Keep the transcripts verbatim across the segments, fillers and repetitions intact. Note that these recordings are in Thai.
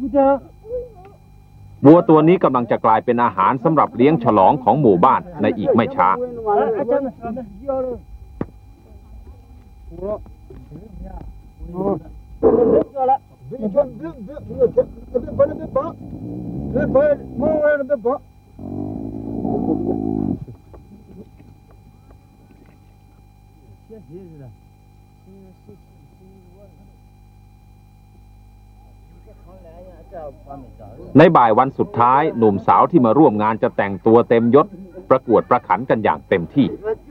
วัวตัวนี้กำลังจะกลายเป็นอาหารสำหรับเลี้ยงฉลองของหมู่บ้านในอีกไม่ช้าในบ่ายวันสุดท้ายหนุ่มสาวที่มาร่วมงานจะแต่งตัวเต็มยศประกวดประขันกันอย่างเต็มที่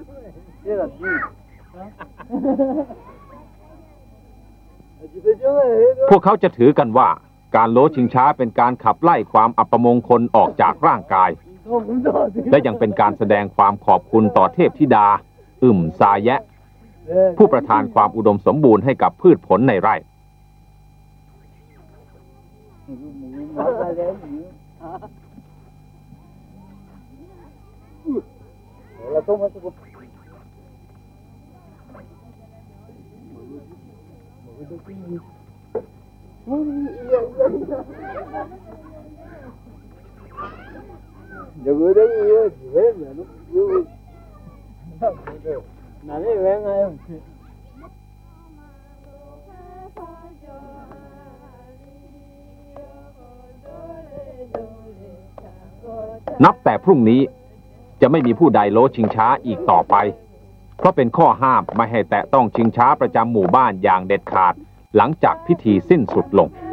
พวกเขาจะถือกันว่าการโลชิงช้าเป็นการขับไล่ความอัปมงคลออกจากร่างกายและยังเป็นการแสดงความขอบคุณต่อเทพธิดาอึมซาแยะผู้ประทานความอุดมสมบูรณ์ให้กับพืชผลในไร่นับแต่พรุ่งนี้จะไม่มีผู้ใดโลชิงช้าอีกต่อไปเพราะเป็นข้อห้ามไม่ให้แตะต้องชิงช้าประจำหมู่บ้านอย่างเด็ดขาดหลังจากพิธีสิ้นสุดลง